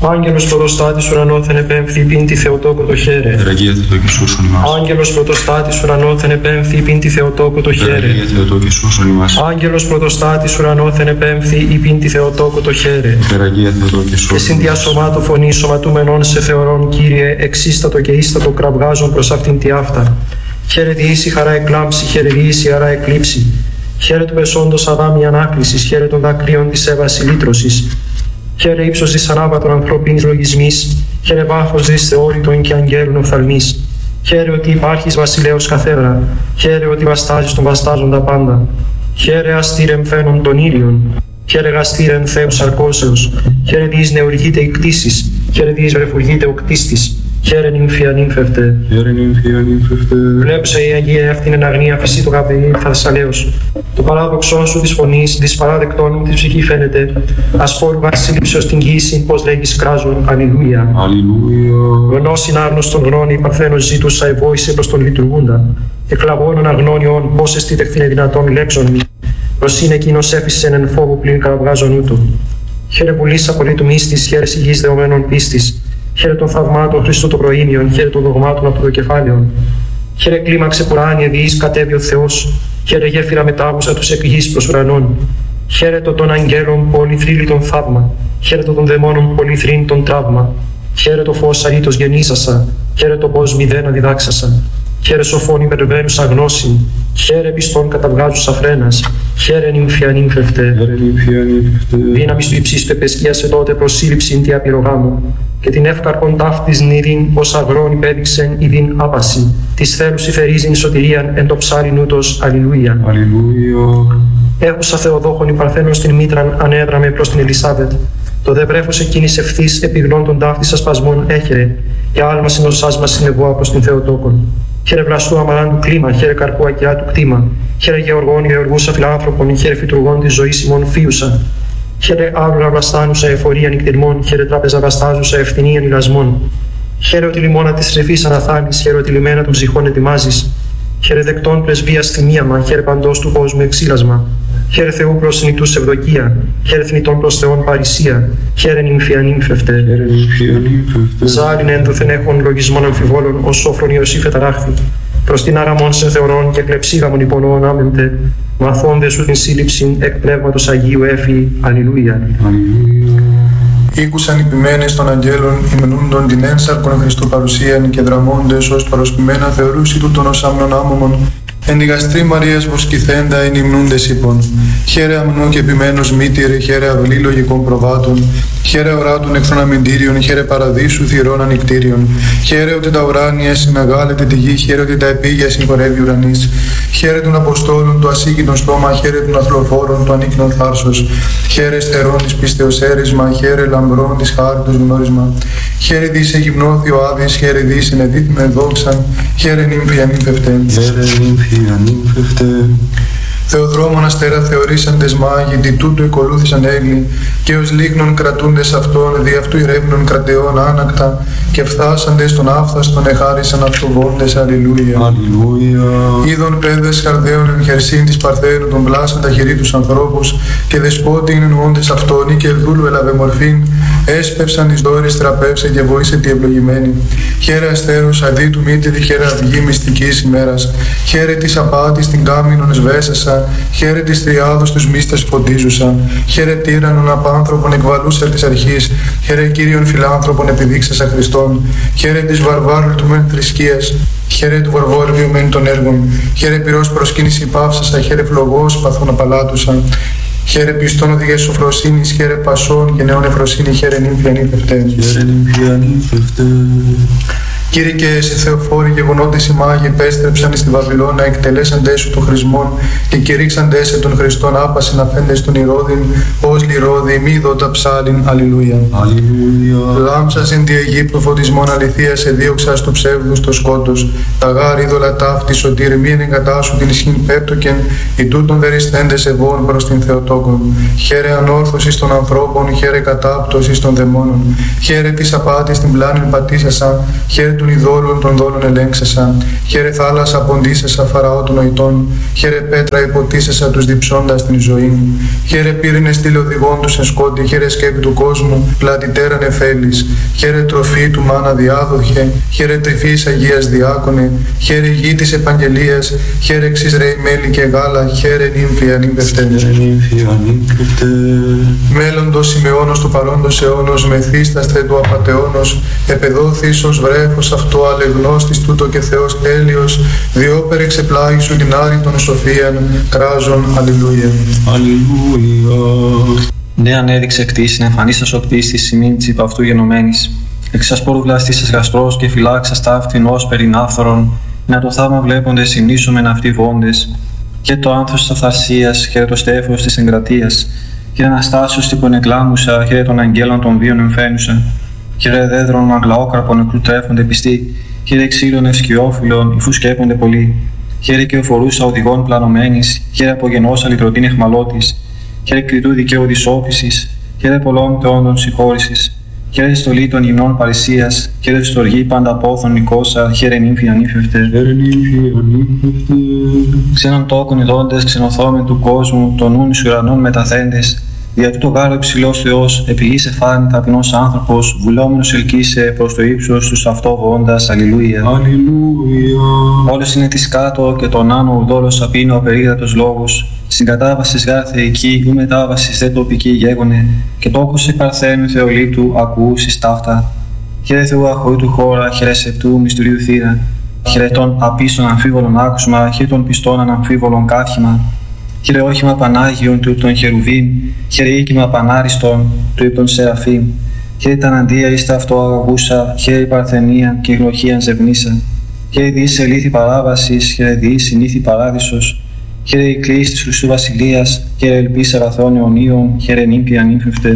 Άγγελος πρωτοστάτης ουρανόθεν επέμφθη πίντη Θεοτόκο το χέρε. Τεραγία Θεοτόκη σώσον ημάς. Άγγελος πρωτοστάτης ουρανόθεν επέμφθη πίντη Θεοτόκο το χέρε. Τεραγία Θεοτόκη σώσον ημάς. Άγγελος πρωτοστάτης ουρανόθεν επέμφθη πίντη Θεοτόκο το χέρε. Τεραγία Θεοτόκη σώσον ημάς. Και συντιά σωμάτου φωνή σωματούμενον σε θεωρών, Κύριε, εξίστατο και ίστατο κραυγάζον προς αυτήν τη αυτά. Χαίρε τη ίση χαρά εκλάμψη, χαίρε τη ίση χαρά εκλείψη. Χαίρε του πεσόντος αδάμι ανάκλησης, χαίρε των δακρύων της έβαση λύτρωσης. Χαίρε ύψος της ανάβατων ανθρωπίνης λογισμής, χαίρε βάθος της θεώρητων και αγγέλων οφθαλμής. Χαίρε ότι υπάρχεις βασιλέως καθέδρα, χαίρε ότι βαστάζεις τον βαστάζοντα πάντα. Χαίρε αστήρεμ φαίνον των ήλιων, χαίρε γαστήρεμ Θεός αρκώσεως, χαίρε δις νεουργείται η κτήσης, χαίρε δις βρεφουργείται ο κτίστης. Χαίρε νυμφία νύμφευτε. Χαίρε νυμφία νύμφευτε. Βλέψε η Αγία αυτήν εν αγνία φυσί το καπηλή θαρσαλέως. Το παράδοξό σου της φωνής, της παράδεκτών μου της ψυχή φαίνεται. Ασπόρου βασίλειψεως την γύση, πως λέγεις κράζουν. Αλληλούια. Αλληλούια. Γνώσιν άγνωστον γνώνη, παρθένος ζήτουσα ευόησε προς τον λειτουργούντα. Εκλαβώνων αγνώνιον, πώς εστίτεχθην δυνατόν λέξον μη. Προς είναι εκείνος έφυσεν εν φόβο πλην καραβγάζον ούτω. Χαίρε βουλής απολύτου μύστης, χαίρε υγιής δεωμένων πίστης. Χαίρε των θαυμάτων Χριστού των προήμιων, χαίρε των δογμάτων από το κεφάλαιον. Χαίρε κλίμαξε πουράνια διείς κατέβει ο Θεός, χαίρε γέφυρα μετάγουσα τους εκ γης προς ουρανών. Χαίρε των αγγέλων πολυθρύλιτον θαύμα, χαίρε των δαιμόνων πολυθρύντον τραύμα. Χαίρε το φως αλήτως γεννήσασα, χαίρε το πώς μηδένα διδάξασα. Χαίρε σοφών υπερβαίνουσα γνώση, χαίρε πιστών καταβγάζουσα φρένας, χαίρε νυμφία νύμφευτε. Δύναμη του υψίστου επεσκίασε τότε προσύλληψην τη απειρογάμου, και την εύκαρπον ταύτης νηδίν ως αγρόν υπέδειξεν ειδίν άπαση, της θέλους υφερίζειν σωτηρίαν εν το ψάριν ούτως. Αλληλούια. Αλληλούια. Έχουσα Θεοδόχον η παρθένος την μήτραν ανέδραμε προς την Ελισάβετ. Το δε βρέφος εκείνης ευθύς επιγνών των ταύτης ασπασμών έχερε, και άλμα συνοσάς μας συνεβόα προς την Θεοτόκον. Χαίρε βλαστού αμαράντου κλίμα, χαίρε καρπού ακιά του κτήμα. Χαίρε γεωργών γεωργούσα φιλάνθρωπον, χαίρε φυτουργών της ζωής ημών φίουσα. Χαίρε άβλουρα βλαστάνουσα εφορία νυκτηρμών, χαίρε τράπεζα βαστάζουσα ευθυνίαν ηλασμών. Χαίρε ότι λιμόνα της ρεφής αναθάλεις, χαίρε ότι λιμένα των ψυχών ετοιμάζεις. Χαίρε δεκτών πρεσβείας θυμίαμα, χαίρε παντός του κόσμου εξήλασμα. Χαίρε Θεού προς νητούς ευδοκία, χαίρε θνητών προς Θεόν παρησία, χαίρε νυμφία νύμφευτε. Ζάλιν ένδοθεν έχων λογισμών αμφιβόλων, ως σόφρον Ιωσήφ εταράχθη. Προς την άραμον σε θεωρών και κλεψίγαμον υπονοών άμεμπτε, μαθώντε σου την σύλληψην εκ πνεύματος Αγίου έφη. Αλληλούια. Ήκουσαν οι ποιμένες των αγγέλων, υμνούντον την ένσαρκον Χριστού παρουσίαν και δραμώντες ως παροσκυμένα θεωρούσι τούτον ως άμνον άμωμον. Εν η γαστρή Μαρίας βοσκηθέντα εν υμνούντες είπων. Χαίρε αμνού και επιμένος μήτηρε, χαίρε αυλή λογικών προβάτων. Χαίρε οράτων εχθρών αμυντήριων, χαίρε παραδείσου θυρών ανικτήριων. Χαίρε ότι τα ουράνια συναγάλεται τη γη, χαίρε ότι τα επίγεια συγχωρεύει ουρανής. Χαίρε των Αποστόλων το ασύγκινο στόμα, χαίρε των αθλοφόρων το ανίκνον θάρσος. Χαίρε στερών της πίστεως έρισμα, χαίρε λαμπρών της χάριτος γνώρισμα. Χαίρε δις εγυμνώθη ο Άδης, χαίρε δις ενεδίθμε δόξαν, χαίρε νύμφια νύμφευτε. Θεοδρόμων αστέρα θεωρήσαντες μάγοι, δι' τούτου εκολούθησαν έγκλη, και ως λίγνων κρατούντες αυτών, δι' αυτού ηρεύνων κρατεών άνακτα, και φθάσαντες των άφθαστον εχάρισαν αυτοβόντες. Αλληλούια. Είδων πέδες χαρδαίων εν χερσίν της Παρθένου των πλάσαν τα χειρί τους ανθρώπους, και δεσπότη είναι εννοώντες αυτόν, ή και ελδούλου έλαβε μορφήν, έσπευσαν εις δόρης τραπεύσε και βοήσε τη ευλογημένη. Χαίρε αστέρους αδί του μήτηρη, χαίρε αυγή μυστικής ημέρας, χαίρε της απάτης την κάμινον εσβέσασα, χαίρε της τριάδος τους μύστες φωτίζουσα, χαίρε τύραννον απάνθρωπον εκβαλούσα της αρχής, χαίρε Κύριον φιλάνθρωπον επιδείξασα Χριστόν, χαίρε της βαρβάρου του μεν θρησκείας, χαίρε του βαρβόριου μεν των έργων, χαίρε πυρός προσκύνηση πάυσασα, χαίρε φλογός παθών απαλάτουσα. Χαίρε πιστών οδηγές σοφροσύνης, χαίρε πασών και νέων ευφροσύνη, χαίρε νύμφια νύμφευτε. Κύριε και εσύ Θεοφόροι γεγονότες οι μάγοι επέστρεψαν στη Βαβυλώνα, εκτελέσαντες σου των χρησμών και κηρύξαντες σε των Χριστών άπασιν αφέντες των Ηρώδην, ως λιρώδη μη δότα ψάλιν. Αλληλούια. Λάμψας εν τη Αιγύπτου φωτισμών αληθείας εδίωξα του ψεύδους το σκότος, τα γάρ είδωλα ταύτη σωτήρ μη ενεγκατάσου την ισχύν πέπτοκεν, οι τούτων δεριστέντες ευών προς την Θεοτόκον. Χαίρε ανόρθωσης των ανθρώπων, χαίρε κατάπτωσης των δαιμόνων, χαίρε της απάτης την πλάνην πατήσασα, χαίρε των ειδόλων των δόλων ελέγξεσα. Χαίρε θάλασσα ποντίσεσα Φαραώ των νοητών. Χαίρε πέτρα υποτίσεσα τους διψώντας την ζωή. Χαίρε πύρινες τηλεοδηγών τους εν σκότη. Χαίρε σκέπη του κόσμου, πλατητέρα νεφέλης. Χαίρε τροφή του μάνα διάδοχε. Χαίρε τρυφής Αγίας διάκονε. Χαίρε γη της επαγγελίας. Χαίρε εξής ρέι μέλι και γάλα. Χαίρε νύμφη ανήμπευτε. Μέλλοντος Σιμεώνος του παρόντος αιώνος, μεθύσταστε του απατεώνος, επεδόθης ως βρέφος αυτό αλεγνώστης τούτο και Θεός τέλειος, διόπερ εξεπλάγει σου την άρρητον σοφίαν, κράζον, αλληλούια. Αλληλούια. Ναι, ανέδειξε κτήσιν, εμφανίσας ο κτίστης σημείν της υπ' αυτού γενομένης. Εξασπόρου βλαστήσας γαστρός και φυλάξας ταύτην ως περινάφθορον, να το θαύμα βλέποντες ημνήσομεν αυτοί βόντες. Και το άνθος της αυθαρσίας, χαίρε το στέφος της εγκρατείας. Χαίρε Αναστάσεως τύπον εκλάμουσα, χαίρε των αγγέλων των βίων εμφαίνουσα. Χαίρε δέδρων αγλαόκαρπων νεκρού τρέφονται πιστοί. Χαίρε ξύλων ευσκιόφυλλων, υφού σκέπονται πολλοί. Χαίρε και οφορούσα οδηγών πλανωμένης. Χαίρε απογενώσα λυτρωτήν εχμαλώτης. Χαίρε κριτού δικαίου δυσόφησης. Χαίρε πολλών θεόντων συγχώρησης. Χαίρε στολή των γυμνών παρησίας. Χαίρε στοργή πάντα πόθων νικόσα. Χαίρε νύμφη ανήφευτε. Ξένων τόκων ειδώντες, ξενοθόμεν του κόσμου, των νουν εις ουρανών μεταθέντες. Δια τούτο γάρο υψηλός Θεός, επί γης εφάνη ταπεινός άνθρωπος, βουλόμενος ελκύσε προς το ύψος τους αυτό βοώντας. Αλληλούια. Όλος είναι της κάτω και τον άνω ουδόλος απίνω απερίγρατος λόγος. Συγκατάβασης γάρ θεϊκή, ου μετάβασης δε τοπική γέγονε, και τόκος σε παρθένου Θεολήτου ακουούσης ταύτα. Χαίρε Θεού αχωρήτου χώρα, χαίρε σεπτού μυστηρίου θύρα. Χαίρε των απίστων αμφίβολων άκουσμα, χαίρε των πιστών αναμφίβολων κάθημα. Χαίρε όχημα Πανάγιον του των Χερουβίμ, χαίρε οίκημα Πανάριστον του υπ' των Σεραφείμ. Χαίρε τα αναντία εις τα αυτό αγαγούσα, χαίρε η παρθενία και η γλωχίαν ζευνήσα. Χαίρε διείς ελήθη παράβασης, χαίρε διείς συνήθη παράδεισος. Χαίρε η κλίση της Χριστού Βασιλείας, χαίρε ελπίς αγαθών αιωνίων, χαίρε νύμφη ανήφευτε.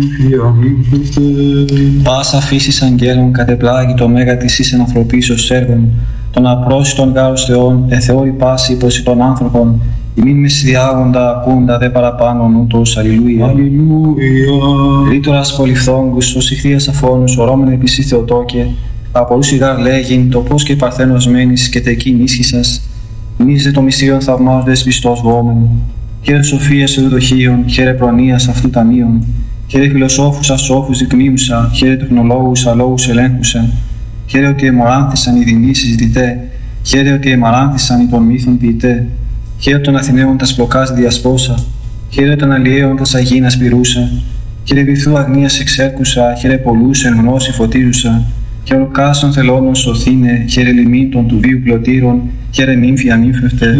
Πάσα φύσης αγγέλων κατεπλάγει το μέγα της εις ενανθρωπίσεως έργων, των απρόσιτων γάρος Θεών, εθεώρη πάση προς των άνθρωπων, ημίν μεσδιάγοντα ακούντα δε παραπάνω νούτος. Αλληλούια. Ρήτορας πολυφθόγκους, ως ηχθείας αφώνους, ορώμεν επισή Θεοτόκε, απορούσι γάρ λέγειν, το πώς και παρθένος μένεις και τεκείν ίσχυσας. Εμείς δε το μυστήριον θαυμάζοντες πιστός βόμεν. Χαίρε σοφίας ευδοχείων, χαίρε προνοίας αυτού ταμείων. Χαίρε φιλοσόφους ασόφους δεικνύουσα, χαίρε τεχνολόγους αλόγους ελέγχουσα. Χαίρε ότι αιμοράνθησαν οι δεινοί συζητητέ, χαίρε ότι αιμοράνθησαν οι των μύθων ποιητέ. Χαίρε των Αθηναίων τας πλοκάς διασπόσα, χαίρε των αλλιέων τας αγίνας πυρούσα. Χαίρε βυθού αγνίας εξέρκουσα, χαίρε πολλούς εν γνώση φωτίζουσα. Χαίρε ολκάσων θελώνων σωθήνε, χαίρε λιμήτων του βίου πλωτήρων, χαίρε νύμφη ανήφευτε.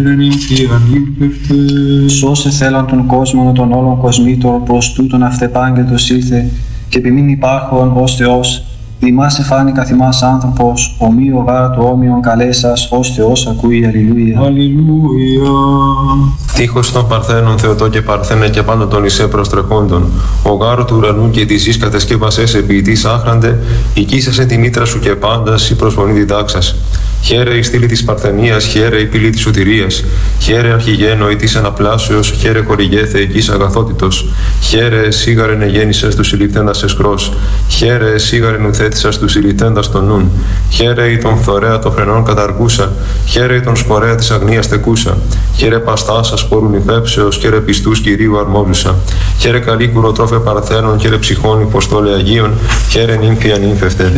Σώσε θέλαν τον κόσμο των όλων κοσμήτων, προς τούτον αυτεπάγγελτος ήλθε, και επιμήν υπάρχον ως Θεός. Δημάς εφάνει καθημάς άνθρωπος, ομοίο γάρ του όμοιον καλέσας, ως Θεός ακούει. Αλληλούια. Αλληλούια. Τείχος των Παρθένων Θεοτό και Παρθένε και πάνω των Ισέ προστρεχόντων. Ο γάρο του ουρανού και τη γης κατεσκεύασες ποιητής άχραντε, οικίσασε τη μήτρα σου και πάντας η προσφωνή διδάξας. Χαίρε η στήλη της Παρθενίας, χαίρε η πύλη της σωτηρίας. Χαίρε αρχηγένο ή της αναπλάσεως, χαίρε χορηγέ θεϊκής αγαθότητος. Χαίρε σίγαρεν εγέννησες τους συλληφθέντας εσχρός. Χαίρε σίγαρεν ουθέτησας τους συλληφθέντας των νουν. Χαίρε η τον φθορέα των φρενών καταργούσα. Χαίρε η τον σπορέα της αγνίας τεκούσα. Χαίρε παστάσα σπόρουν υπέψεως, χαίρε πιστούς Κυρίου αρμόζουσα. Χαίρε καλή κουροτρόφε Παρθένων, χαίρε ψυχών υποστόλε Αγίων. Χαίρε νύμφη ανήφευτε.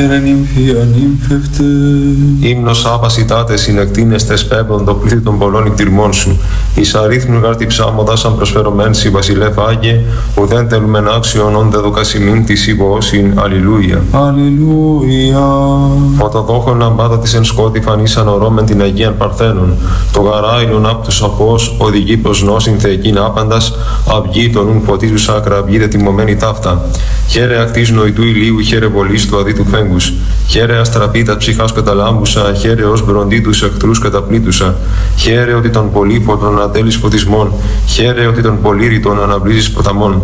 Ύμνος άπασιτάτε συνεκτίνεστες πέμπων το πλήθη των πολλών εκτιρμών σου. Εις αρίθμου γάρτη ψάμοντα σαν προσφερωμέν σι βασιλεύ Άγιε, ουδέν τελουμεν άξιον όντε δοκασιμήν της υπόωσιν. Αλληλούια. Αλληλούια. Όταν δόχον λαμπάδα της εν σκότη φανήσαν ορώμεν την Αγίαν Παρθένων, το γαράιλον απ' τους αφός οδηγεί προς νόσιν θεϊκήν άπαντας, αυγή των ουν ποτίζους άκρα αυγή δε τιμωμένη ταύτα. Χαίρε ακτής νοητού ηλίου, χαίρε βολής του αδίτου φέγγους. Χαίρε αστραπίτα ψυχάς καταλάμπουσα, χαίρε ως μπροντί τους εχθρούς καταπλήτουσα. Χαίρε ότι τον πολύφωτον ανατέλεις φωτισμών. Χαίρε ότι τον πολύρητον αναβλύζεις ποταμών.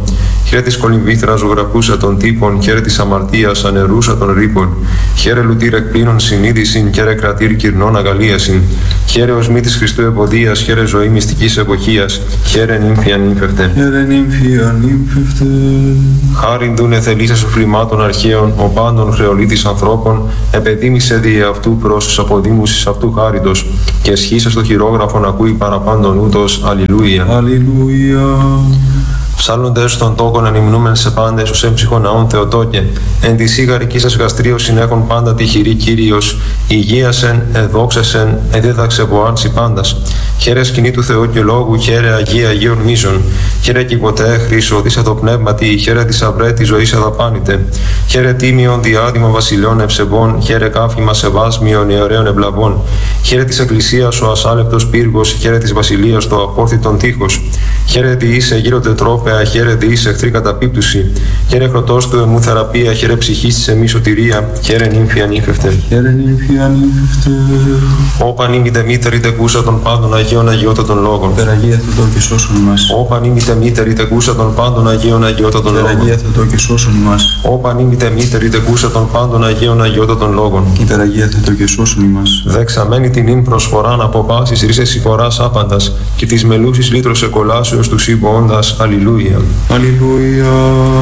χαίρε της κολυμβήθρας ζωγραφούσα των τύπων, χαίρε της αμαρτίας ανερούσα των ρήπων, χαίρε λουτήρ εκπλήνων συνείδησιν, χαίρε κρατήρ κυρνών αγαλίασιν, χαίρε οσμή της Χριστού εποδίας, χαίρε ζωή μυστικής εποχίας, χαίρε νύμφια νύμφευτε. Χαίρε νύμφια νύμφευτε. Χάριν δούνε θελήσας φρημάτων αρχαίων, ο πάντων χρεολίτης ανθρώπων, επεδίμησε δι' αυτού προς αποδήμουσης αυτού χάριτος, και σχήσα στο χειρόγραφον ακούει παραπάντων ούτως. Αλληλούια. Αλληλούια. Ψάλλοντες των τόκων ανυμνούμεν σε πάντες ως έμψυχο ναόν Θεοτόκε, εν τη σίγαρική σας γαστρίως συνέχον πάντα τυχηρή Κύριος, υγείασεν, εδόξασεν, εδίδαξε βοάρτσι πάντας. Χαίρε σκηνή του Θεού και λόγου, χαίρε Αγία Αγίων μίζων, χαίρε κι ποτέ χρήσο, δίσα το πνεύματι, χαίρε της αυρέ τη ζωή αδαπάνητε, χαίρε τίμιον διάδημα βασιλιών ευσεβών, χαίρε κάφημα σεβάσμιον αιωραίων ευλαβών, χαίρε της εκκλησίας ο ασάλεπτος πύργος, χαίρε της βασιλείας το απόρθητον τείχος, χαίρε διήσε γύρω τετρόπαια, χαίρε διήσε εχθρή καταπίπτουση, χαίρε χρωτός του εμού θεραπεία, χαίρε ψυχής της εμείς σωτηρία, χαίρε νύμφια νύμφευτε. Χαίρε νύμφια νύμφευτε. Όπαν ήμητε μήτερη τεκούσα των πάντων Αγίων Αγιώτα των λόγων. Υπεραγία Θεοτό και σώσον ημάς. Όπαν ήμητε μήτερη τεκούσα των πάντων Αγίων Αγιώτα των λόγων. Υπεραγία Θεοτό και σώσον ημάς. Όπαν ήμητε μήτερη τεκούσα των πάντων Αγίων Αγιώτα των λόγων. Υπεραγία Θεοτό και σώσον ημάς. Δεξαμένη την ύν προσφοράν από πάσης ρίσες συγχωράς άπαντας και της μελούσης λύτρωσε κολάσεως του σύμποοντας. Αλληλούια. Αλληλούια.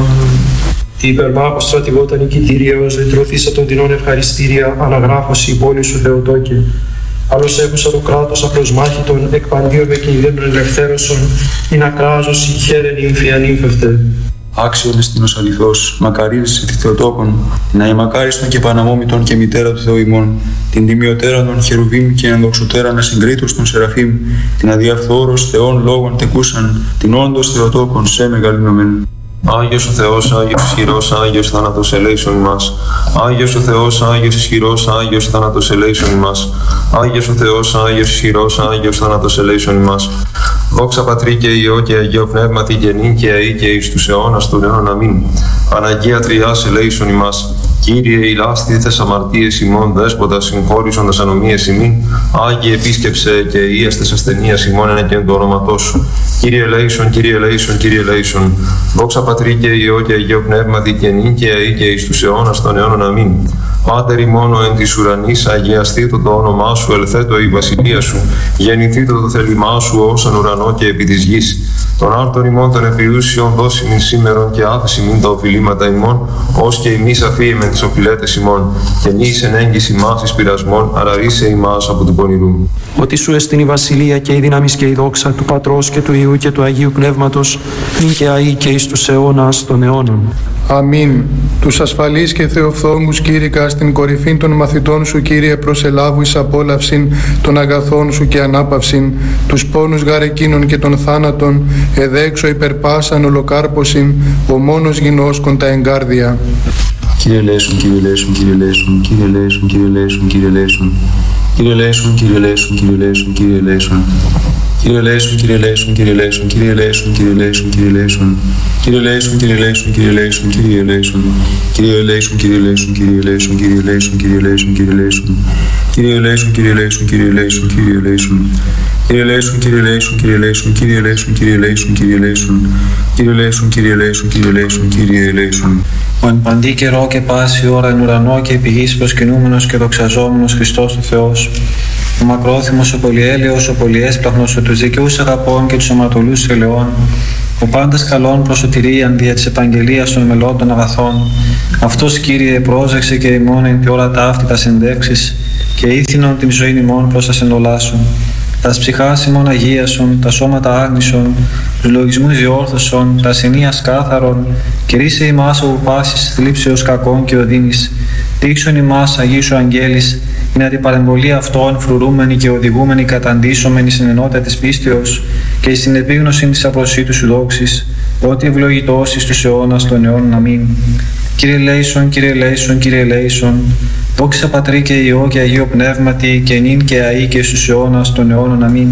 Τι υπερμάχος στρατηγότα νικητήριος, λυτρωθήσα των τεινών ευχαριστήρια, αναγράφωση η πόλη σου Θεοτόκε. Άλλος έχουσα το κράτος απλοσμάχητον, εκπαντίων με κινδύνων ελευθέρωσον, ειν ακράζωση, χαίρε νύμφια νύμφευτε. Άξιον εστίνος αληθώς, μακαρίζεσαι τη Θεοτόκον, την αημακάριστον και παναμόμητον και μητέρα του Θεού ημών, την τιμιωτέραν των χερουβίμ και ενδοξωτέραν ασυγκρίτως των σεραφείμ, την αδιαφθόρος Θεών λόγων τεκούσαν, την όντως Θεοτόκον σε μεγαλύνομεν. Άγιος ο Θεός, Άγιος ισχυρός, Άγιος θάνατος ελέησον ημάς. Άγιος ο Θεός, Άγιος ισχυρός, Άγιος θάνατος ελέησον ημάς. Άγιος ο Θεός, Άγιος ισχυρός, Άγιος θάνατος ελέησον ημάς. Δόξα Πατρί και Υιό και Αγίο Πνεύματι και νυν και αεί και εις τους αιώνας των αιώνων αμήν. Παναγία Τριάς ελέησον ημάς. Κύριε ηλάστηθες αμαρτίες ημών, δέσποτα συγχώρησοντας ανομίες ημίν, Άγιε επίσκεψε και ίαστες ασθενείας ημών ένα και εν το όνοματό σου. Κύριε ελέησον, Κύριε ελέησον, Κύριε ελέησον. Δόξα Πατρί και Υιό και Αγίο Πνεύματι και νυν και αεί και εις τους αιώνας των αιώνων αμήν. Πάτερ ημών εν της ουρανής, αγιαστήτω το όνομά σου, ελθέτω η βασιλεία σου, γεννηθήτω το θέλημά σου όσον ουρανό και επί της γης. Τον άρτον ημών των επιούσιων δώσιμην σήμερον και άφηση μην τα οφειλήματα ημών, ως και εμείς αφίεμεν τις οφειλέτες ημών, και μη εις εν έγκυση μας εις πειρασμών, αλλά ρίσε ημάς από του πονηρού. Ότι σου εστιν η βασιλεία και η δύναμις και η δόξα του Πατρός και του Υιού και του Αγίου Πνεύματος, νυν και αεί και εις τους αιώνας των αιώνων. Αμήν. Τους ασφαλείς και θεοφθόμους κήρυκα στην κορυφή των μαθητών σου, Κύριε, προσελάβου εις απόλαυσιν των αγαθών σου και ανάπαυσιν, τους πόνους γαρεκίνων και των θάνατων, εδέξω υπερπάσαν ολοκάρπωσιν, ο μόνος γινώσκον τα εγκάρδια. Κύριε ελέησον, Κύριε ελέησον, Κύριε ελέησον, Κύριε ελέησον, Κύριε ελέησον, Κύριε ελέησον. Κύριε ελέησον, Κύριε ελέησον, Κύριε ελέησον, Κύριε ελέησον. Κύριε ελέησον, Κύριε ελέησον, Κύριε ελέησον, Κύριε ελέησον, Κύριε ελέησον, Κύριε ελέησον. Κύριε ελέησον, Κύριε ελέησον, Κύριε ελέησον, Κύριε ελέησον. Κύριε ελέησον, Κύριε ελέησον, Κύριε ελέησον, Κύριε ελέησον, Κύριε ελέησον, Κύριε ελέησον. Κύριε ελέησον, Κύριε ελέησον, Κύριε ελέησον, Κύριε ελέησον. Κύριε ελέησον, Κύριε ελέησον, Κύριε ελέησον, Κύριε ελέησον, Κύριε ελέησον, Κύριε ελέησον. Κύριε ελέησον, Κύριε ελέησον, Κύριε ελέησον, Κύριε ελέησον. Ο εν παντή καιρό και πάση ώρα εν ουρανό και επί γης προσκυνούμενος και δοξαζόμενος Χριστός ο Θεός, ο μακρόθυμος, ο πολυέλεος, ο πολυέσπλαχνος, ο τους δικαιούς αγαπών και τους αματολούς ελαιών, ο πάντας καλών προς σωτηρίαν δια της επαγγελίας των μελών των αγαθών, αυτός, Κύριε, πρόσεξε και ημών εν τη ώρα ταύτη τα συνδέξεις και ήθινον την ζωή ημών προς τα σενολάσουν. Τας ψυχάς ημών αγίασον, τα σώματα άγνησον, τους λογισμούς διόρθωσον, τα ασθενείας κάθαρον, και ρίσε ημάς από πάσης θλίψεως κακών και οδύνης. Δείξον ημάς Αγίου Αγγέλης, είναι την παρεμβολή αυτών φρουρούμενοι και οδηγούμενοι καταντήσομενοι στην ενότητα της πίστεως και στην επίγνωση της απροσίτου σου δόξης, ότι ευλογητός εις τους αιώνας των αιώνων. Αμήν. Κύριε ελέησον, Κύριε ελέησον, Κύριε ελέησον. Δόξα Πατρί και Υιό και Αγίο Πνεύματι και νυν και αεί και στους αιώνας των αιώνων. Αμήν.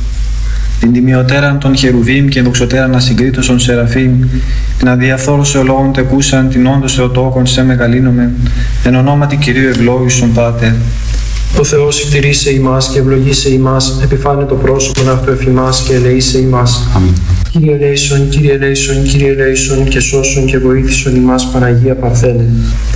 Την τιμιωτέραν των χερουβίμ και δοξωτέραν ασυγκρίτως των σεραφείμ, την αδιαφθόρους ολογών τεκούσαν, την όντως Θεοτόκον σε μεγαλύνομεν, εν ονόματι Κυρίου ευλόγησον Πάτερ. Ο Θεός κτηρήσε ημάς και ευλογήσε ημάς, επιφάνε το πρόσωπον αυτού εφημάς και ελεήσε ημάς. Αμήν. Κύριε ελέησον, Κύριε ελέησον, Κύριε ελέησον και σώσον και βοήθησον ημάς Παναγία Παρθένε.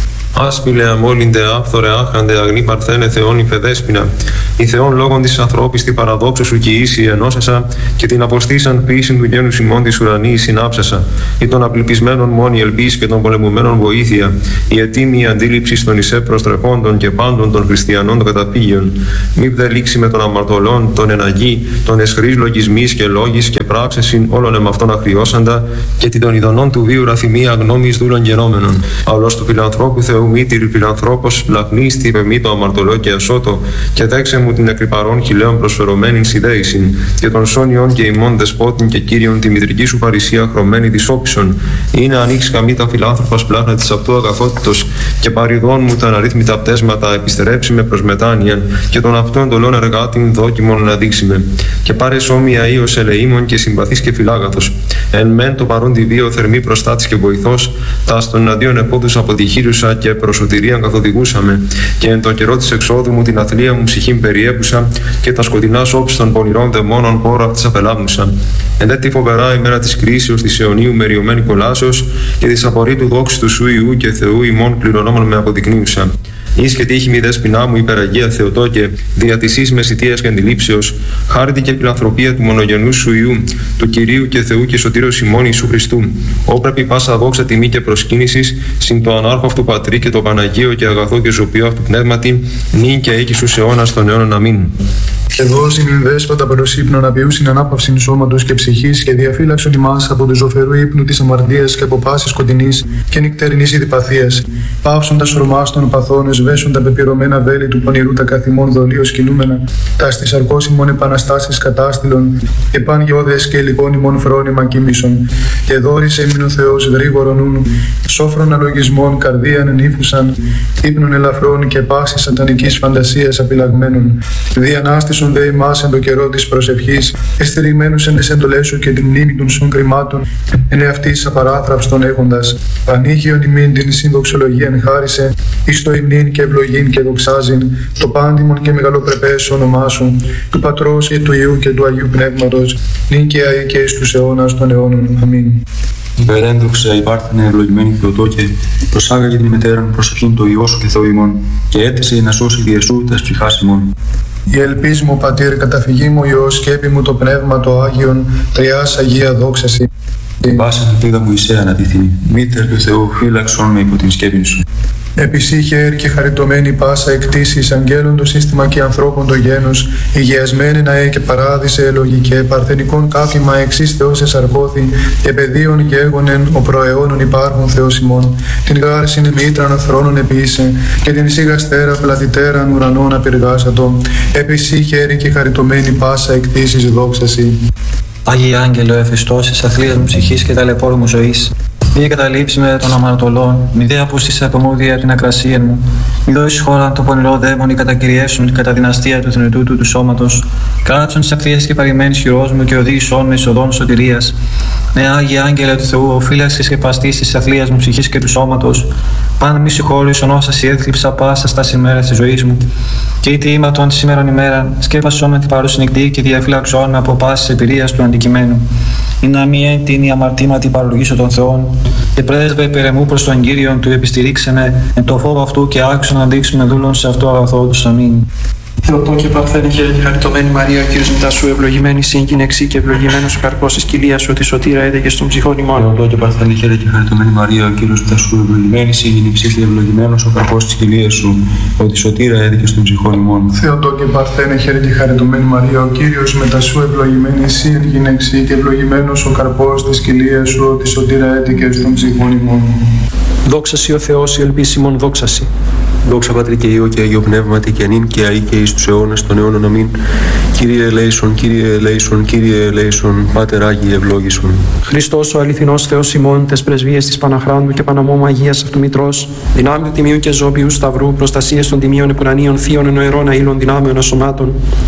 Άσπηλε αμόλυντε, άφθορε άχραντε, αγνή Παρθένε, Θεόν υπεδέσποινα. Η Θεόν λόγων της ανθρώπης τη παραδόξου σου και ίση ενώσασα και την αποστήσαν ποιήσιν του γένους ημών της ουρανής συνάψασα. Ή των απληπισμένων μόνη ελπίς και των πολεμουμένων βοήθεια. Η ετήμη αντίληψη των εισέ προστρεχόντων και πάντων των χριστιανών των καταφύγιων. Μη δε λήξει με των αμαρτωλών, των εναγή, των εσχρής λογισμής και λόγης και πράξεσιν όλων εμαυτών αχριώσαντα και την των ειδονών του βίου ραθυμία γνώμης δούλων γενόμενων. Αυλός του φιλανθρώπου Θεού μήτηρη φιλανθρώπος λαχνίστη πεμεί το αμαρτωλό και ασώτο και δέξε μου την εκρυπαρών χιλέων προσφερωμένην σιδέησιν και των σόνιων και ημών δεσπότην και κύριων τη μητρική σου παρησία χρωμένη της όψων. Είναι ανοίξει καμή τα φιλάνθρωπας πλάχνα της αυτού αγαθότητος και παριδών μου τα αναρρύθμιτα πτέσματα επιστερέψει με προς μετάνοιαν και των αυτών εντολών εργάτην δόκιμον να δείξει με. Και πάρε σώμια ίος ελεήμων και συμπαθής και φιλάγαθος. Εν μεν το παρόν τη βίο θερμή προστάτης και βοηθός, τα στον εναντίον επόδους αποτυχήρουσα και προσωτηρίαν καθοδηγούσαμε, και εν το καιρό της εξόδου μου την αθλία μου ψυχήν περιέπουσα, και τα σκοτεινά όψη των πονηρών δαιμόνων πόρο αυτής απελάμνουσα. Εν δε τη φοβερά ημέρα της κρίσεως της αιωνίου μεριωμένη κολάσεως και της απορρίτου δόξης του σου Ιού και Θεού ημών κληρονόμων με αποδεικνύουσα. Εις και τύχη μη δέσποινά μου υπεραγία Θεοτόκε, δια της εις μεσητείας και αντιλήψεως, χάρητη και φιλανθρωπία του μονογενού σου Ιού, του Κυρίου και Θεού και Σωτήρος ημών Ιησού Χριστού. Όπρεπη πάσα δόξα τιμή και προσκύνησης, συν το ανάρχο αυτού Πατρί και το Παναγίο και αγαθό και ζωπιό αυτού Πνεύματι, νυν και εκεί στους αιώνας των αιώνων. Αμήν. Και δώσει μην δέσποτα προς ύπνον απειούσιν ανάπαυσιν σώματος και ψυχής και διαφύλαξον ημάς από του ζωφερού ύπνου της αμαρτίας και από πάσης σκοτεινής και νυκτερινής ειδηπαθίας. Πάυσον τα σρωμάς των παθών, εσβέσον τα πεπειρωμένα βέλη του πονηρού τα καθημών δολίως κινούμενα, τα στις αρκός ημών επαναστάσεις κατάστηλον, και παν γεώδες και υλικών ημών φρόνημα κοίμησον. Και δόρισε ημιν ο Θεός γρήγορον νουν, σόφρον αλογισμών καρδίαν ενήφουσαν, ύπνων ελαφρών και πάσης σατανικής φαντασίας απειλαγμένων. Διανάστησον δε ημάς εν το καιρό της προσευχής, εστηριγμένους εν τις εντολές σου και την μνήμη των σουν κρυμάτων, εν εαυτής απαράθραυστον έχοντας. Πανήγιον ημίν την συνδοξολογίαν χάρισε, εις το υμνήν και ευλογήν και δοξάζειν, το πάντιμον και μεγαλοπρεπές όνομά σου, του Πατρός και του Υιού και του Αγίου Πνεύματος, νυν και αεί και εις τους αιώνας των αιώνων. Αμήν. Υπερέντοξα υπάρχανε ευλογημένη Θεοτόκε, προσάγαγε την μετέραν προσευχήν το Υιό σου και Θεό ημών, και έτησε να σώσει διεσού τας ψυχάς ημών. Η ελπίς μου, Πατήρ, καταφυγή μου, Υιός, σκέπη μου το Πνεύμα το Άγιον, Τριάς Αγία δόξαση. Πάσα ελπίδα μου εισέ αναδυθή, μήτερ του Θεού φύλαξον με υπό την σκέπη σου. Επισύχε και χαριτωμένη πάσα εκτίσεις αγγέλων το σύστημα και ανθρώπων το γένος, υγιασμένη ναέ και παράδεισε ελογικέ, παρθενικών κάφημα εξής Θεός εσαρκώθη, και παιδίων γέγονεν ο προαιώνων υπάρχων Θεός ημών, την γάρσιν μήτραν θρόνων επίησε, και την σιγαστέρα πλατητέραν ουρανών απειργάσατο, επισύχε και χαριτωμένη πάσα εκτίσεις δόξαση. Άγιε Άγγελο, εφιστώσεις αθλίας μου ψυχής και ταλαιπώρου μου ζωής, μη καταλήψει με των αμαρτωλών, μη δε απούστησε από μούδια την ακρασία μου, μη δώσεις χώρα το πονηρό δαίμονι κατακυριέσουν κατά την αστεία του θνητού του σώματος, κάτσον τις ευθείες και παρημένης χειρός μου και οδήγησόν με εισοδόν σωτηρίας. Ναι, Άγιε Άγγελε του Θεού, οφείλαξης και παστής της αθλίας μου ψυχής και του σώματος, πάντα μη συγχώρησον όσα σι έθλιψα πάσα στα ημέρα της ζωής μου. Και είτε ήμαρτον τη σήμερον ημέρα, σκέπασόν με την παρούση νυχτή και διαφύλαξόν με από πάσης εμπειρίας του αντικειμένου. Ή να μη έντυνη αμαρτήματι παρολογήσω των Θεών, και πρέσβε περαιμού προς τον Κύριον του επιστηρίξενε εν το φόβο αυτού και άξιο να δείξουμε δούλων σε αυτό αγαθό του. Αμήν. Θεοτόκε Παρθένε, χαίρε και χαριτωμένη Μαρία, ο Κύριος μετά σου, ευλογημένη συν γυναίξη και ευλογημένος ο καρπός της κοιλίας σου, τη σωτήρα έδεγε στον ψυχών ημών. Θεοτόκε Παρθένε, χαίρε και χαριτωμένη Μαρία, ο Κύριος μετά σου, ευλογημένη συν γυναίξη και ευλογημένος ο καρπός της κοιλίας σου, ότι σωτήρα έδεγε στον ψυχών ημών. Θεοτόκε Παρθένε, χαίρε και χαριτωμένη Μαρία, ο Κύριος μετά σου, ευλογημένη συν γυναίξη και ευλογημένος ο καρπός της κοιλίας σου, ότι σωτήρα έδεγε στον ψυχών ημών. Δόξα σοι ο Θεός, η ελπίσιμον δόξαση. Δόξα Πατρί και Υιό και Αγίο Πνεύματι και νυν και αεί και εις τους αιώνας των αιώνων. Αμήν. Κύριε ελέησον, Κύριε ελέησον, Κύριε ελέησον, Πάτερ Άγιε ευλόγησον. Χριστός ο αληθινός Θεός ημών, τες πρεσβείες της Παναχράντου και Παναμόμου Αγίας αυτού Μητρός, δυνάμει του Τιμίου και Ζώπιου Σταυρού, προστασίες των τιμίων επουρανίων θείων εννοερών αήλων δυνάμεων ασωμάτων,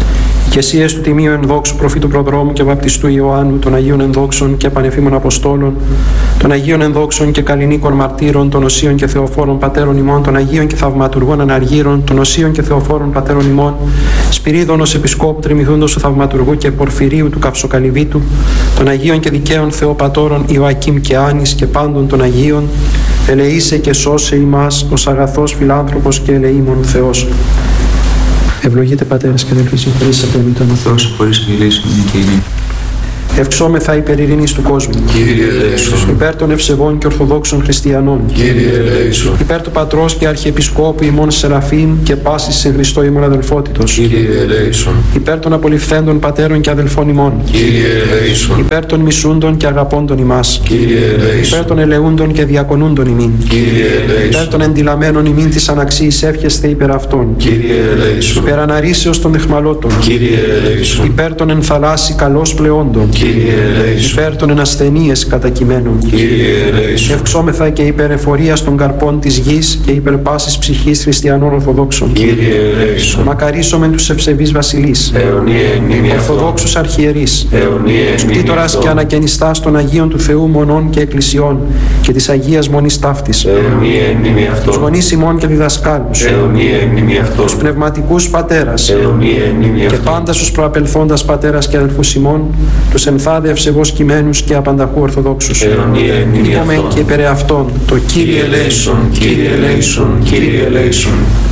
Και εσύ ες του τιμίου ενδόξου προφήτου προδρόμου και βαπτιστού Ιωάννου, των Αγίων ενδόξων και πανεφήμων Αποστόλων, των Αγίων ενδόξων και καλλινίκων μαρτύρων, των Οσίων και Θεοφόρων πατέρων ημών, των Αγίων και θαυματουργών αναργύρων, των Οσίων και Θεοφόρων πατέρων ημών, Σπυρίδωνος Επισκόπου Τριμηθούντος του Θαυματουργού και Πορφυρίου του Καυσοκαλυβίτου, των Αγίων και δικαίων Θεοπατώρων Ιωακήμ και Άνης και πάντων των Αγίων, ελεήσε και σώσε ημάς ως αγαθός φιλάνθρωπος και ελεήμων Θεός. Ευλογείτε πατέρες και αδελφοί, συγχωρήσατε με τον Θεός, χωρίς μιλήσουν και είναι. Ευξόμεθα υπέρ ειρήνης του κόσμου. Κύριε ελέησον. Υπέρ των ευσεβών και ορθοδόξων χριστιανών. Κύριε ελέησον. Υπέρ του Πατρός και Αρχιεπισκόπου ημών Σεραφείμ και πάσης σε Χριστό ημών αδελφότητος. Κύριε ελέησον. Υπέρ των απολυφθέντων πατέρων και αδελφών ημών. Κύριε ελέησον. Υπέρ των μισούντων και αγαπώντων ημάς. Κύριε ελέησον. Υπέρ των ελεούντων και διακονούντων ημίν. Κύριε ελέησον. Υπέρ των εντυλαμένων ημίν της αναξίης εύχεστε υπέρ αυτών. Κύριε ελέησον. Υπέρ αναρρήσεως των δεχμαλώτων. Κύριε ελέησον. Υπέρ των ενθαλάσσι καλώς πλεόντων. Κύριε ελέησον. Υπέρ των ενασθενείες κατακειμένων. Κύριε ελέησον. Ευξόμεθα και υπέρ εφορίας των καρπών της γης και υπέρ πάσης ψυχής χριστιανών Ορθοδόξων. Κύριε ελέησον. Μακαρίσομεν τους ευσεβείς βασιλείς. Αιωνία μνήμη αυτών. Ορθοδόξους αρχιερείς. Αιωνία μνήμη Κτήτορας και αυτών. ανακαινιστάς των Αγίων του Θεού μονών και εκκλησιών και της Αγίας Μονής Ταύτης. Αιωνία μνήμη Τους αυτών. γονείς ημών και διδασκάλους. Αιωνία μνήμη αυτών. Τους πνευματικούς πατέρας. Αιωνία μνήμη Και αυτών. πάντα στους προαπελθόντας πατέρας και αδελφούς ημών, τους ενθάδε ευσεβώς κειμένους και απανταχού Ορθοδόξους. Αιωνία μνήμη Είπαμε αυτών. και υπέρ αυτών το Κύριε ελέησον, Κύριε ελέησον. Κύριε ελέησον.